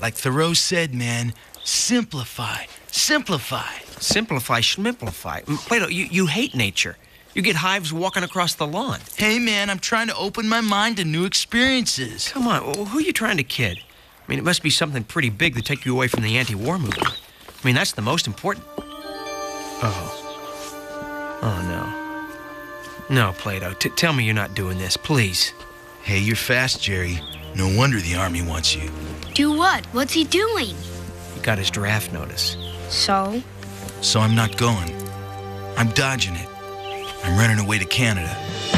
Like Thoreau said, man, simplify. Simplify. Simplify, schmimplify. Plato, you hate nature. You get hives walking across the lawn. Hey, man, I'm trying to open my mind to new experiences. Come on, who are you trying to kid? I mean, it must be something pretty big to take you away from the anti-war movement. I mean, that's the most important. Oh, no. No, Plato, tell me you're not doing this, please. Hey, you're fast, Jerry. No wonder the Army wants you. Do what? What's he doing? He got his draft notice. So? So I'm not going. I'm dodging it. I'm running away to Canada.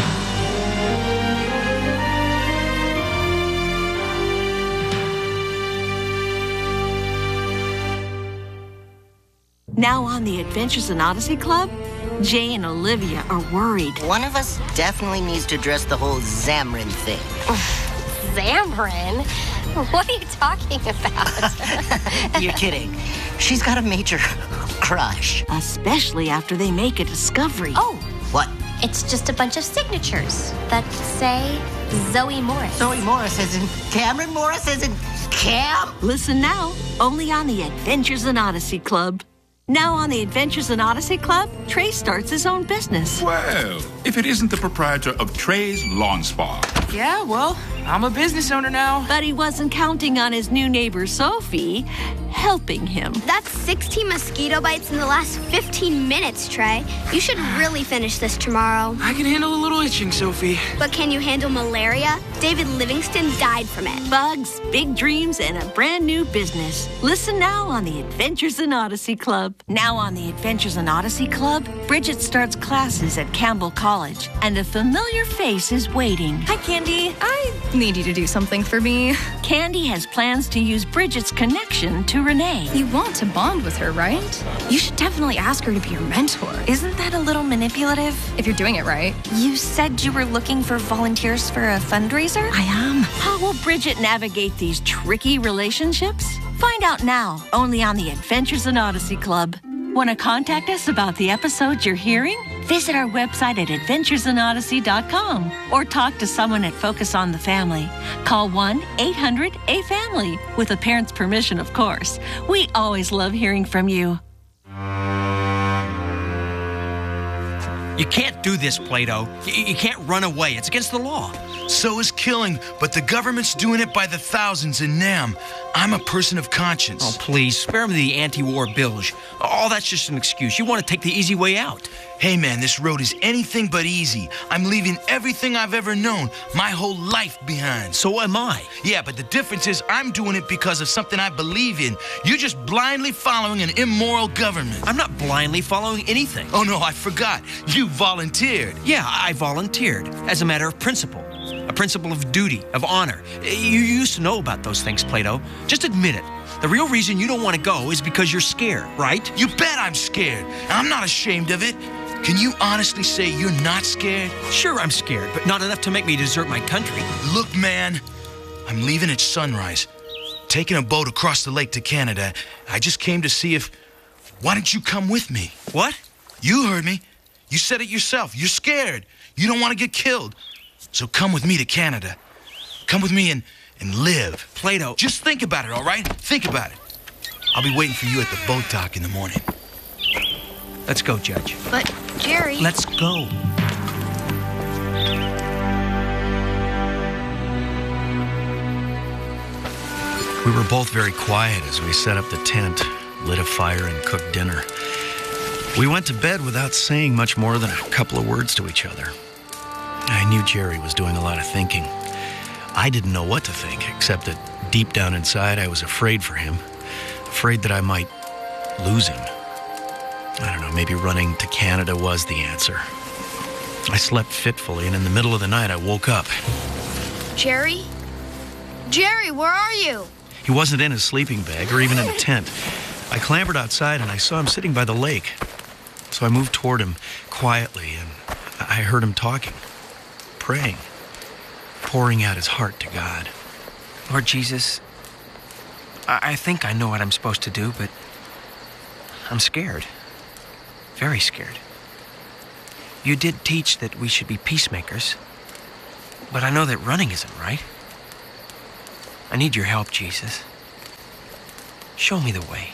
Now on the Adventures in Odyssey Club, Jay and Olivia are worried. One of us definitely needs to address the whole Zamrin thing. Zamrin? What are you talking about? You're kidding. She's got a major crush. Especially after they make a discovery. Oh, What? it's just a bunch of signatures that say Zoe Morris. Zoe Morris as in Cameron Morris as in Cam? Listen now, only on the Adventures in Odyssey Club. Now on the Adventures in Odyssey Club, Trey starts his own business. Well, if it isn't the proprietor of Trey's Lawn Spa. Yeah, well, I'm a business owner now. But he wasn't counting on his new neighbor, Sophie, helping him. That's 16 mosquito bites in the last 15 minutes, Trey. You should really finish this tomorrow. I can handle a little itching, Sophie. But can you handle malaria? David Livingston died from it. Bugs, big dreams, and a brand new business. Listen now on the Adventures in Odyssey Club. Now on the Adventures in Odyssey Club, Bridget starts classes at Campbell College, and a familiar face is waiting. Hi, Candy. I need you to do something for me. Candy has plans to use Bridget's connection to Renee. You want to bond with her, right? You should definitely ask her to be your mentor. Isn't that a little manipulative? If you're doing it right. You said you were looking for volunteers for a fundraiser? I am. How will Bridget navigate these tricky relationships? Find out now, only on the Adventures in Odyssey Club. Want to contact us about the episodes you're hearing? Visit our website at adventuresinodyssey.com or talk to someone at Focus on the Family. Call 1-800-A-FAMILY with a parent's permission, of course. We always love hearing from you. You can't do this, Plato. You can't run away. It's against the law. So is killing, but the government's doing it by the thousands in Nam. I'm a person of conscience. Oh, please, spare me the anti-war bilge. All that's just an excuse. You want to take the easy way out. Hey, man, this road is anything but easy. I'm leaving everything I've ever known, my whole life behind. So am I. Yeah, but the difference is I'm doing it because of something I believe in. You're just blindly following an immoral government. I'm not blindly following anything. Oh, no, I forgot. You volunteered. Yeah, I volunteered as a matter of principle. A principle of duty, of honor. You used to know about those things, Plato. Just admit it. The real reason you don't want to go is because you're scared, right? You bet I'm scared. I'm not ashamed of it. Can you honestly say you're not scared? Sure, I'm scared, but not enough to make me desert my country. Look, man, I'm leaving at sunrise. Taking a boat across the lake to Canada. I just came to see if... Why don't you come with me? What? You heard me. You said it yourself. You're scared. You don't want to get killed. So come with me to Canada. Come with me and live. Plato. Just think about it, all right? Think about it. I'll be waiting for you at the boat dock in the morning. Let's go, Judge. But, Jerry... Let's go. We were both very quiet as we set up the tent, lit a fire, and cooked dinner. We went to bed without saying much more than a couple of words to each other. I knew Jerry was doing a lot of thinking. I didn't know what to think, except that deep down inside I was afraid for him, afraid that I might lose him. I don't know, maybe running to Canada was the answer. I slept fitfully, and in the middle of the night I woke up. Jerry? Jerry, where are you? He wasn't in his sleeping bag or even in the tent. I clambered outside and I saw him sitting by the lake. So I moved toward him quietly, and I heard him talking, praying, pouring out his heart to God. Lord Jesus, I think I know what I'm supposed to do, but I'm scared. Very scared. You did teach that we should be peacemakers, but I know that running isn't right. I need your help, Jesus. Show me the way.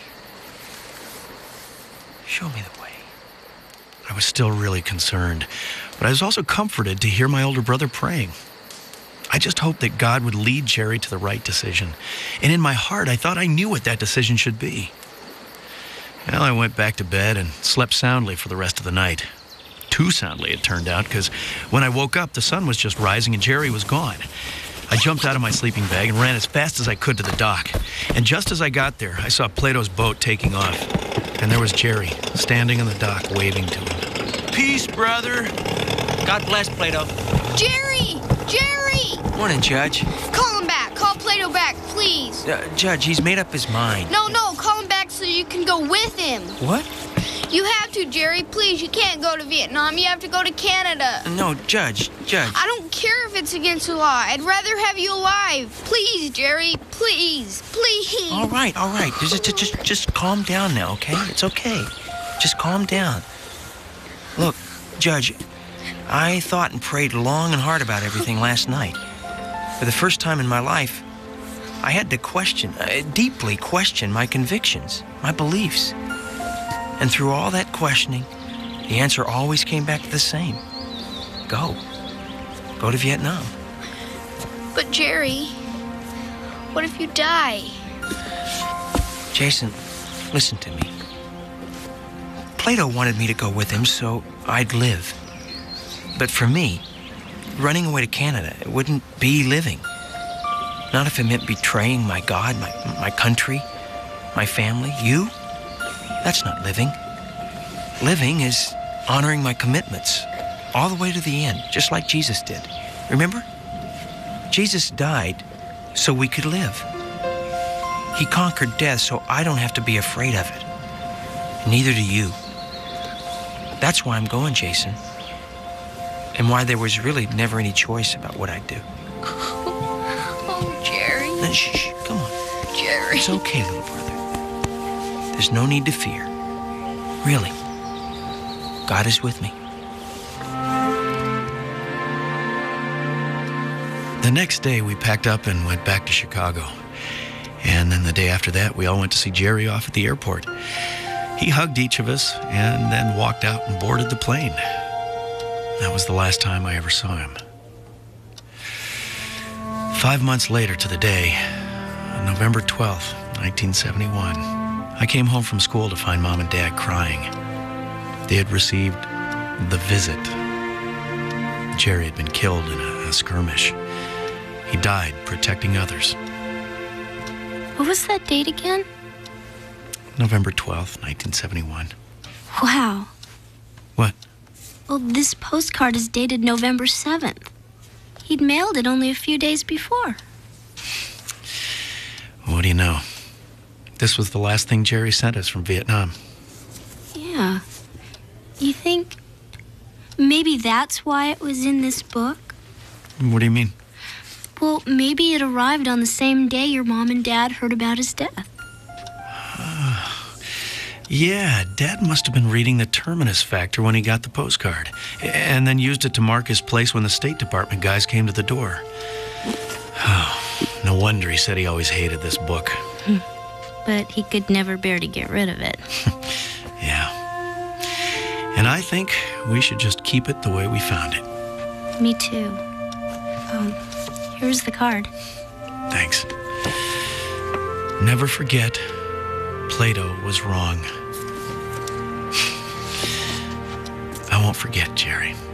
Show me the way. I was still really concerned, but I was also comforted to hear my older brother praying. I just hoped that God would lead Jerry to the right decision. And in my heart, I thought I knew what that decision should be. Well, I went back to bed and slept soundly for the rest of the night. Too soundly, it turned out, because when I woke up, the sun was just rising and Jerry was gone. I jumped out of my sleeping bag and ran as fast as I could to the dock. And just as I got there, I saw Plato's boat taking off. And there was Jerry, standing on the dock, waving to him. Peace, brother. God bless, Plato. Jerry! Jerry! Morning, Judge. Call him back. Call Plato back, please. Judge, he's made up his mind. No, call him back so you can go with him. What? You have to, Jerry. Please, you can't go to Vietnam. You have to go to Canada. No, Judge. I don't care if it's against the law. I'd rather have you alive. Please, Jerry. Please. All right. Just calm down now, okay? It's okay. Just calm down. Look, Judge, I thought and prayed long and hard about everything last night. For the first time in my life, I had to deeply question my convictions, my beliefs. And through all that questioning, the answer always came back to the same. Go. Go to Vietnam. But, Jerry, what if you die? Jason, listen to me. Plato wanted me to go with him so I'd live. But for me, running away to Canada, it wouldn't be living. Not if it meant betraying my God, my country, my family, you. That's not living. Living is honoring my commitments all the way to the end, just like Jesus did. Remember? Jesus died so we could live. He conquered death so I don't have to be afraid of it. Neither do you. That's why I'm going, Jason. And why there was really never any choice about what I'd do. Oh, Jerry. Shh, come on. Jerry. It's okay, little brother. There's no need to fear. Really. God is with me. The next day, we packed up and went back to Chicago. And then the day after that, we all went to see Jerry off at the airport. He hugged each of us and then walked out and boarded the plane. That was the last time I ever saw him. 5 months later to the day, on November 12th, 1971, I came home from school to find Mom and Dad crying. They had received the visit. Jerry had been killed in a skirmish. He died protecting others. What was that date again? November 12th, 1971. Wow. What? Well, this postcard is dated November 7th. He'd mailed it only a few days before. What do you know? This was the last thing Jerry sent us from Vietnam. Yeah. You think maybe that's why it was in this book? What do you mean? Well, maybe it arrived on the same day your mom and Dad heard about his death. Yeah, Dad must have been reading the Terminus Factor when he got the postcard, and then used it to mark his place when the State Department guys came to the door. Oh, no wonder he said he always hated this book. But he could never bear to get rid of it. Yeah. And I think we should just keep it the way we found it. Me too. Here's the card. Thanks. Never forget, Plato was wrong. I won't forget, Jerry.